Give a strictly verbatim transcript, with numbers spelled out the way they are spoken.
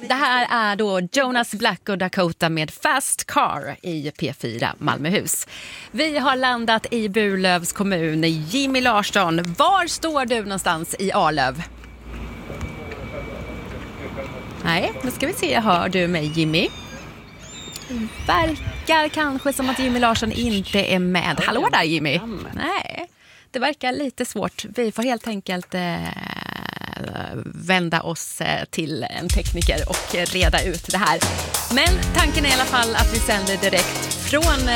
Det här är då Jonas Black och Dakota med Fast Car i P fyra Malmöhus. Vi har landat i Burlövs kommun. Jimmy Larsson, var står du någonstans i Arlöv? Nej, nu ska vi se. Hör du mig, Jimmy? Verkar kanske som att Jimmy Larsson inte är med. Hallå där, Jimmy. Nej, det verkar lite svårt. Vi får helt enkelt eh, vända oss till en tekniker och reda ut det här. Men tanken är i alla fall att vi sänder direkt från